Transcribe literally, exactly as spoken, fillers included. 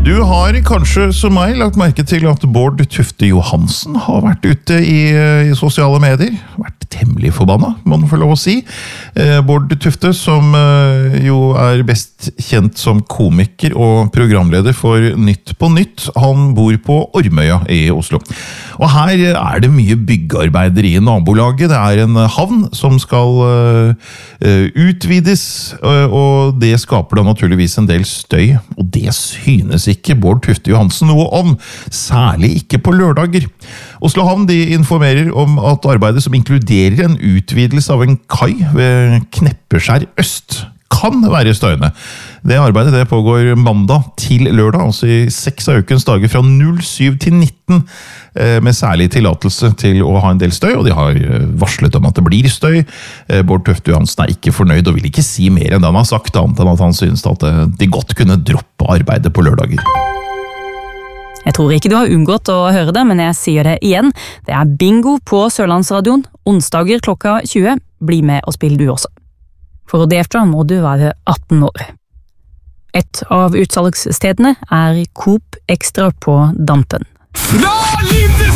Du har kanskje som meg lagt merke til at Bård Tufte Johansen har vært ute i, i sosiale medier. Vært temmelig forbanna, må man få lov å si. Eh, Bård Tufte, som eh, jo er best kjent som komiker og programleder for Nytt på Nytt, han bor på Ormøya i Oslo. Og her er det mye byggearbeider i nabolaget. Det er en havn som skal eh, utvides, og det skaper da naturligvis en del støy, og det synes ikke Bård Tufte Johansen noe om, særlig ikke på lørdager. Oslo Havn de informerer om at arbeidet som inkluderer en utvidelse av en kai ved Kneppeskjær Øst kan være støyende. Det arbeidet det pågår mandag til lørdag, altså i seks av ukens dager fra null syv til nitten, med særlig tillatelse til å ha en del støy, og de har varslet om at det blir støy. Bård Tufte Johansen er ikke fornøyd og vil ikke si mer enn det han har sagt, annet enn at han synes at de godt kunne droppe arbeidet på lørdager. Jeg tror ikke du har unngått å høre det, men jeg sier det igjen. Det er bingo på Sørlandsradioen, onsdager klokka tjue. Bli med og spill du også. For å delta må du være atten år. Et av utsalgsstedene er Coop Extra på Dampen. La livet